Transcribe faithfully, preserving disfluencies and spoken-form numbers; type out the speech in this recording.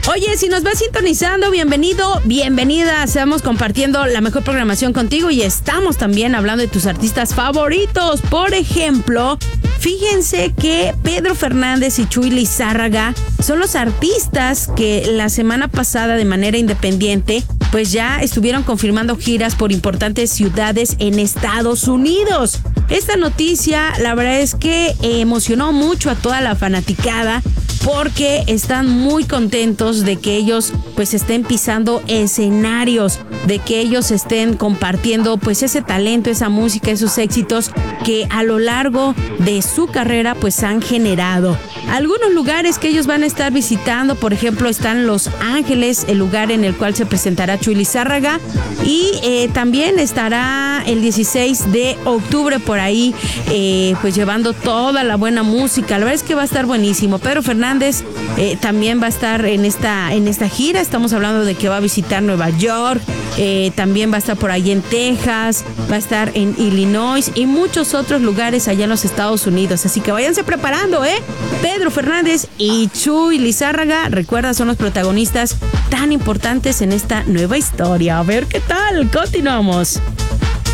Oye, si nos vas sintonizando, bienvenido, bienvenida. Estamos compartiendo la mejor programación contigo y estamos también hablando de tus artistas favoritos. Por ejemplo, fíjense que Pedro Fernández y Chuy Lizárraga son los artistas que la semana pasada de manera independiente pues ya estuvieron confirmando giras por importantes ciudades en Estados Unidos. Esta noticia la verdad es que emocionó mucho a toda la fanaticada porque están muy contentos de que ellos pues estén pisando escenarios, de que ellos estén compartiendo pues ese talento, esa música, esos éxitos que a lo largo de su carrera pues han generado. Algunos lugares que ellos van a estar visitando, por ejemplo, están Los Ángeles, el lugar en el cual se presentará Chuy Lizárraga, y eh, también estará el dieciséis de octubre por ahí, eh, pues llevando toda la buena música. La verdad es que va a estar buenísimo. Pedro Fernández eh, también va a estar en esta, en esta gira. Estamos hablando de que va a visitar Nueva York, eh, también va a estar por ahí en Texas, va a estar en Illinois y muchos otros lugares allá en los Estados Unidos. Así que váyanse preparando, ¿eh? Pedro Fernández y Chuy Lizárraga, recuerda, son los protagonistas tan importantes en esta nueva historia. A ver qué tal, continuamos.